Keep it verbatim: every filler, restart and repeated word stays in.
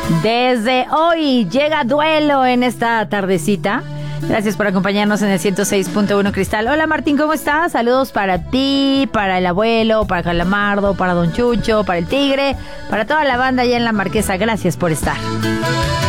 Desde hoy llega Duelo en esta tardecita. Gracias por acompañarnos en el ciento seis punto uno Cristal. Hola Martín, ¿cómo estás? Saludos para ti, para el abuelo, para Calamardo, para Don Chucho, para el Tigre, para toda la banda allá en La Marquesa. Gracias por estar.